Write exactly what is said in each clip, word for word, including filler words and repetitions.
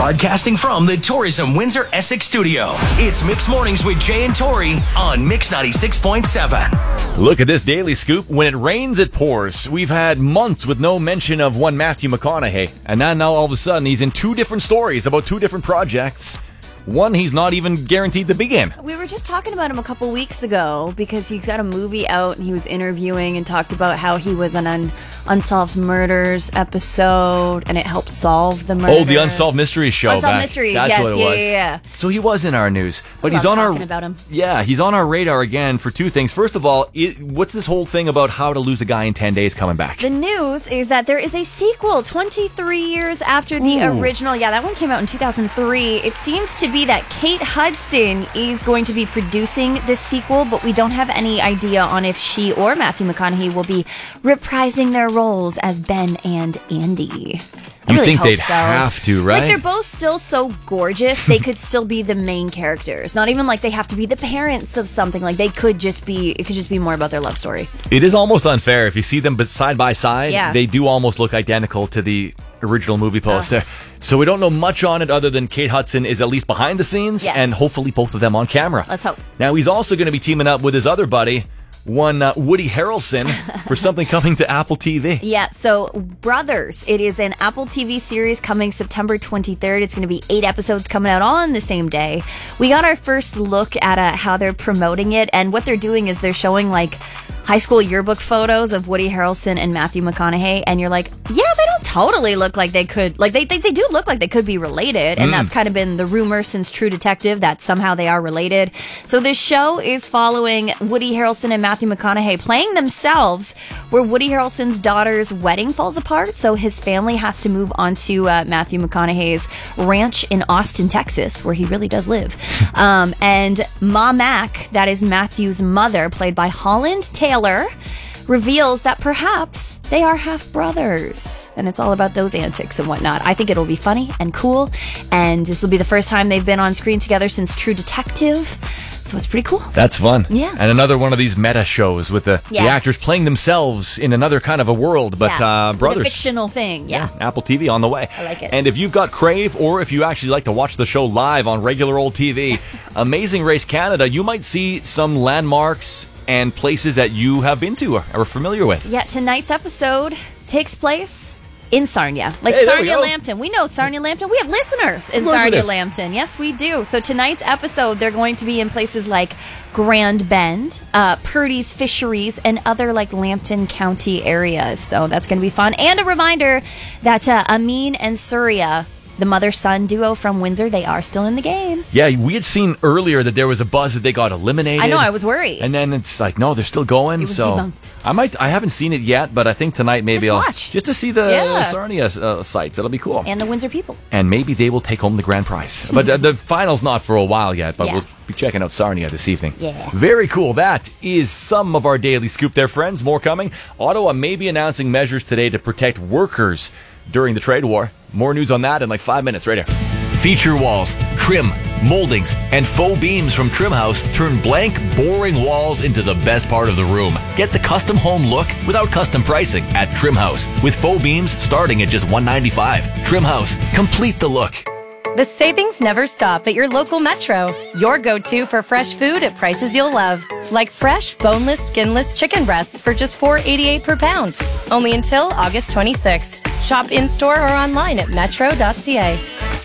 Broadcasting from the Tourism Windsor Essex studio, it's Mix Mornings with Jay and Tori on Mix ninety-six point seven. Look at this daily scoop. When it rains, it pours. We've had months with no mention of one Matthew McConaughey. And now, now all of a sudden, he's in two different stories about two different projects. One he's not even guaranteed to be in. We were just talking about him a couple weeks ago because he's got a movie out and he was interviewing and talked about how he was on an Unsolved Murders episode and it helped solve the murder. Oh, the Unsolved Mysteries show. Unsolved back. Mysteries, That's yes, what it yeah, was. yeah, yeah. So he was in our news, but I he's love on talking our about him. Yeah, he's on our radar again for two things. First of all, it, what's this whole thing about how to lose a guy in ten days coming back? The news is that there is a sequel twenty-three years after the Ooh. original. Yeah, that one came out in two thousand three. It seems to be that Kate Hudson is going to be producing this sequel, but we don't have any idea on if she or Matthew McConaughey will be reprising their roles as Ben and Andy. I You really think hope they'd so. have to, right? Like, they're both still so gorgeous, they could still be the main characters. Not even like they have to be the parents of something. Like, they could just be, it could just be more about their love story. It is almost unfair. If you see them side by side, Yeah. they do almost look identical to the original movie poster. So we don't know much on it other than Kate Hudson is at least behind the scenes, Yes. and hopefully both of them on camera. Let's hope. Now, he's also going to be teaming up with his other buddy, one uh, Woody Harrelson, for something coming to Apple T V. Yeah, so Brothers. It is an Apple T V series coming September twenty-third. It's going to be eight episodes coming out all on the same day. We got our first look at uh, how they're promoting it, and what they're doing is they're showing like high school yearbook photos of Woody Harrelson and Matthew McConaughey, and you're like, yeah, they don't totally look like they could, like they they, they do look like they could be related, and mm. that's kind of been the rumor since True Detective, that somehow they are related. So this show is following Woody Harrelson and Matthew McConaughey playing themselves, where Woody Harrelson's daughter's wedding falls apart, so his family has to move onto uh, Matthew McConaughey's ranch in Austin, Texas, where he really does live. um, and Ma Mac, that is Matthew's mother, played by Holland Taylor, reveals that perhaps they are half brothers, and it's all about those antics and whatnot. I think it'll be funny and cool, and this will be the first time they've been on screen together since True Detective, so it's pretty cool. That's fun. Yeah. And another one of these meta shows with the, Yeah. the actors playing themselves in another kind of a world, but Yeah. uh, Like brothers. a fictional thing, yeah. Apple T V on the way. I like it. And if you've got Crave, or if you actually like to watch the show live on regular old T V, Amazing Race Canada, you might see some landmarks and places that you have been to or are familiar with. Yeah, tonight's episode takes place in Sarnia. Like Hey, there we Sarnia go. Lambton. We know Sarnia Lambton. We have listeners in Of course we Sarnia do. Lambton. Yes, we do. So tonight's episode, they're going to be in places like Grand Bend, uh, Purdy's Fisheries, and other like Lambton County areas. So that's going to be fun. And a reminder that uh, Amin and Surya, the mother-son duo from Windsor, they are still in the game. Yeah, we had seen earlier that there was a buzz that they got eliminated. I know, I was worried. And then it's like, no, they're still going. It was so debunked. I might, I haven't seen it yet, but I think tonight maybe Just I'll watch. just to see the Yeah. Sarnia uh, sites. That'll be cool. And the Windsor people. And maybe they will take home the grand prize. But uh, the final's not for a while yet, but Yeah. we'll be checking out Sarnia this evening. Yeah. Very cool. That is some of our daily scoop there, friends. More coming. Ottawa may be announcing measures today to protect workers during the trade war. More news on that in like five minutes right here. Feature walls, trim, moldings, and faux beams from Trim House turn blank, boring walls into the best part of the room. Get the custom home look without custom pricing at Trim House, with faux beams starting at just one hundred ninety-five dollars. Trim House, complete the look. The savings never stop at your local Metro. Your go-to for fresh food at prices you'll love. Like fresh, boneless, skinless chicken breasts for just four dollars and eighty-eight cents per pound. Only until August twenty-sixth. Shop in-store or online at metro dot c a.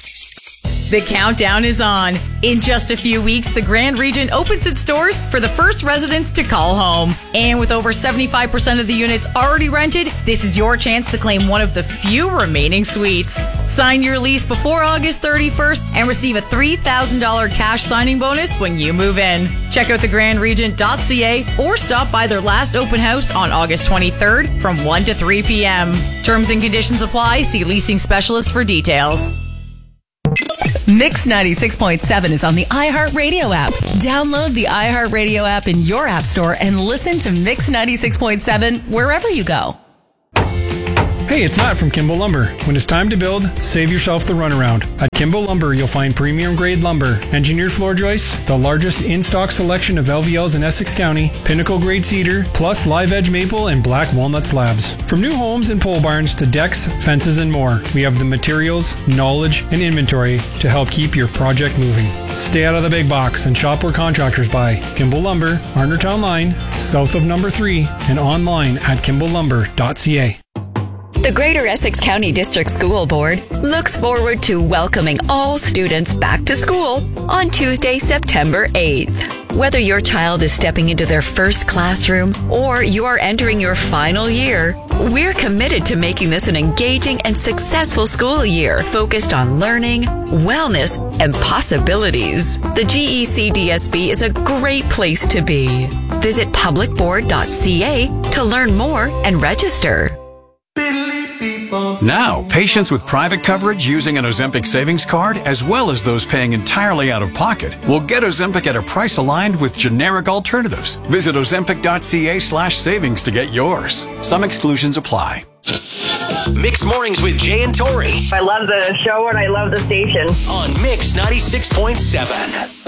The countdown is on. In just a few weeks, the Grand Regent opens its doors for the first residents to call home. And with over seventy-five percent of the units already rented, this is your chance to claim one of the few remaining suites. Sign your lease before August thirty-first and receive a three thousand dollars cash signing bonus when you move in. Check out the grand regent dot c a or stop by their last open house on August twenty-third from one to three p.m. Terms and conditions apply. See leasing specialists for details. Mix ninety-six point seven is on the iHeartRadio app. Download the iHeartRadio app in your app store and listen to Mix ninety-six point seven wherever you go. Hey, it's Matt from Kimball Lumber. When it's time to build, save yourself the runaround. At Kimball Lumber, you'll find premium grade lumber, engineered floor joists, the largest in-stock selection of L V Ls in Essex County, pinnacle grade cedar, plus live edge maple and black walnut slabs. From new homes and pole barns to decks, fences, and more, we have the materials, knowledge, and inventory to help keep your project moving. Stay out of the big box and shop where contractors buy. Kimball Lumber, Arnertown Line, south of number three, and online at kimball lumber dot c a. The Greater Essex County District School Board looks forward to welcoming all students back to school on Tuesday, September eighth. Whether your child is stepping into their first classroom or you are entering your final year, we're committed to making this an engaging and successful school year focused on learning, wellness, and possibilities. The G E C D S B is a great place to be. Visit public board dot c a to learn more and register. Now, patients with private coverage using an Ozempic savings card, as well as those paying entirely out of pocket, will get Ozempic at a price aligned with generic alternatives. Visit ozempic dot c a slash savings to get yours. Some exclusions apply. Mixed Mornings with Jay and Tori I love the show and I love the station. on Mix ninety-six point seven.